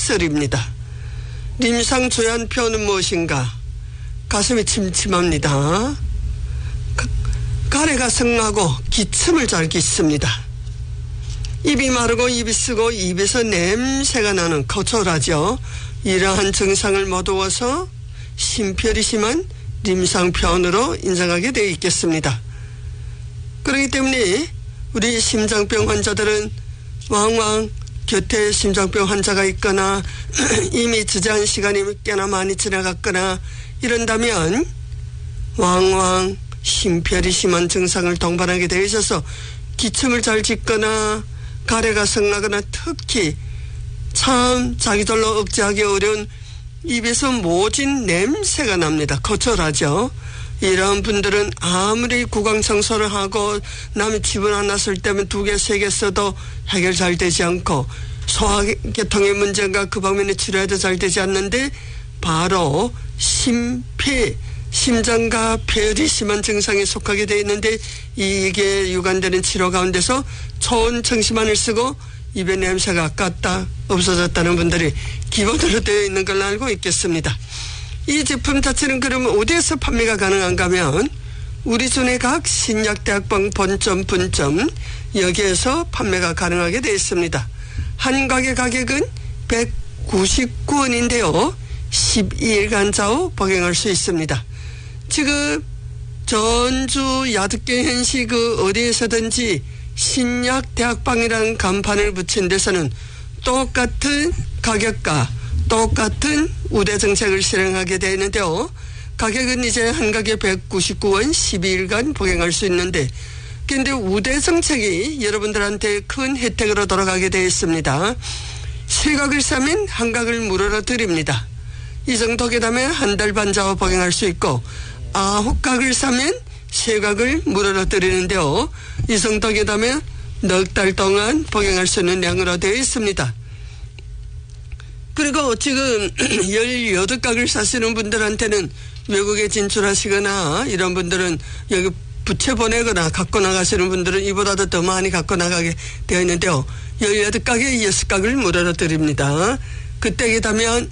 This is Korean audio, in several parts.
썰입니다. 림상 조연표는 무엇인가? 가슴이 침침합니다. 가래가 성나고 기침을 잘 깃습니다. 입이 마르고 입이 쓰고 입에서 냄새가 나는 거철하죠. 이러한 증상을 모두어서 심혈이 심한 림상편으로 인정하게 되어 있겠습니다. 그렇기 때문에 우리 심장병 환자들은 왕왕 곁에 심장병 환자가 있거나 이미 주저한 시간이 꽤나 많이 지나갔거나 이런다면 왕왕 심혈이 심한 증상을 동반하게 되어 있어서 기침을 잘 짓거나 가래가 성나거나 특히 참 자기들로 억제하기 어려운 입에서 모진 냄새가 납니다. 거철하죠. 이런 분들은 아무리 구강청소를 하고 남이 집어넣었을 때면 2개, 3개 써도 해결 잘 되지 않고 소화계통의 문제가 그 방면에 치료해도 잘 되지 않는데 바로 심장과 폐열이 심한 증상에 속하게 되어 있는데 이게 유관되는 치료 가운데서 좋은 청심환을 쓰고 입의 냄새가 깠다 없어졌다는 분들이 기본으로 되어 있는 걸로 알고 있겠습니다. 이 제품 자체는 그러면 어디에서 판매가 가능한가 하면 우리 존의 각 신약대학방 본점 분점 여기에서 판매가 가능하게 되어 있습니다. 한 가게 가격은 199원인데요. 12일간 좌우 복용할 수 있습니다. 지금 전주 야득경 현시 그 어디에서든지 신약대학방이라는 간판을 붙인 데서는 똑같은 가격과 똑같은 우대 정책을 실행하게 되어 있는데요. 가격은 이제 한 가게 199원 12일간 복용할 수 있는데 그런데 우대 정책이 여러분들한테 큰 혜택으로 돌아가게 되어 있습니다. 3각을 사면 한 각을 무료로 드립니다. 이 정도 계다면 한 달 반 좌우 복용할 수 있고 9각을 사면 3각을 무료로 드리는데요. 이 정도 계다면 넉 달 동안 복용할 수 있는 양으로 되어 있습니다. 그리고 지금 18각을 사시는 분들한테는 외국에 진출하시거나 이런 분들은 여기 부채 보내거나 갖고 나가시는 분들은 이보다도 더 많이 갖고 나가게 되어 있는데요. 18각에 6각을 무료로 드립니다. 그때 계다면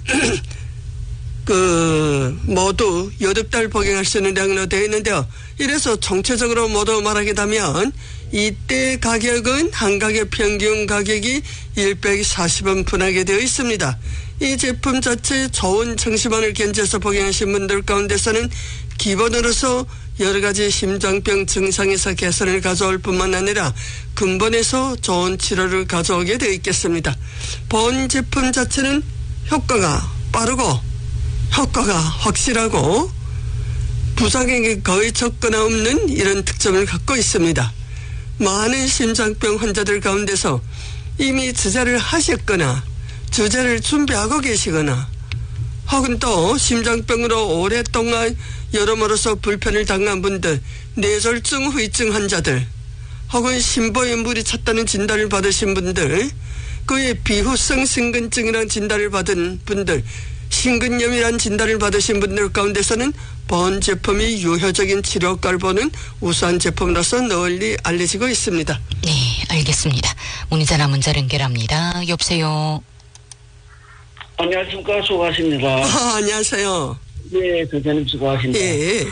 모두 8달 복용할 수 있는 양으로 되어 있는데요. 이래서 총체적으로 모두 말하게 되면 이때 가격은 한 가게 평균 가격이 140원 분하게 되어 있습니다. 이 제품 자체 좋은 청심환을 견제해서 복용하신 분들 가운데서는 기본으로서 여러 가지 심장병 증상에서 개선을 가져올 뿐만 아니라 근본에서 좋은 치료를 가져오게 되어 있겠습니다. 본 제품 자체는 효과가 빠르고 효과가 확실하고 부작용이 거의 적거나 없는 이런 특점을 갖고 있습니다. 많은 심장병 환자들 가운데서 이미 주제를 하셨거나 주제를 준비하고 계시거나 혹은 또 심장병으로 오랫동안 여러모로서 불편을 당한 분들, 뇌졸중 후유증 환자들 혹은 심보에 물이 찼다는 진단을 받으신 분들, 그의 비후성 심근증이라는 진단을 받은 분들, 심근염이라는 진단을 받으신 분들 가운데서는 본 제품이 유효적인 치료 효과를 보는 우수한 제품으로서 널리 알려지고 있습니다. 네, 알겠습니다. 문의자 남은자 연결합니다. 여보세요. 안녕하십니까. 수고하십니다. 안녕하세요. 네, 선생님 수고하십니다. 예.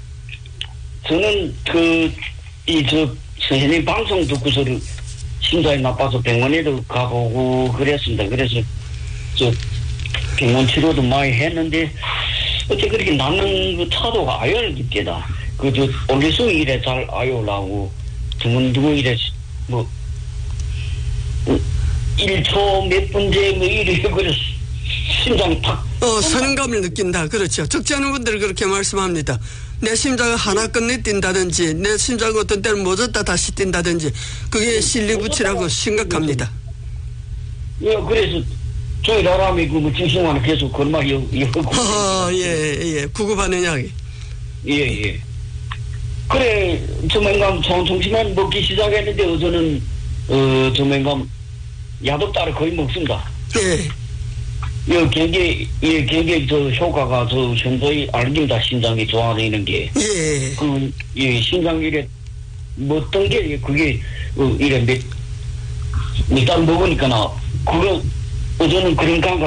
저는 선생님 방송 듣고서 심장이 나빠서 병원에도 가보고 그랬습니다. 그래서 병원 치료도 많이 했는데 어째 그렇게 나는 그 차도가 아열 느끼다. 올리수 이래 잘 아요라고 두근두근 이래 1초 몇 분째 이래 그래서 심장이 탁 선감을 느낀다. 그렇죠. 적지 않은 분들은 그렇게 말씀합니다. 내 심장을 하나 끝내 뛴다든지 내 심장은 어떤 때는 멎었다 다시 뛴다든지 그게 실리부치라고 심각합니다. 예, 그래서 저희 나라미 진심만은 계속 그런 말이 예. 구급하는 약이. 예. 그래, 조만간 정신만 먹기 시작했는데 어제는 조만간 야독따를 거의 먹습니다. 예. 굉장히 효과가 현저히 알립니다. 심장이 좋아지는 게. 예. 심장 이래 어떤 게 그게 이래 몇 달 먹으니까 어제는 그런 감각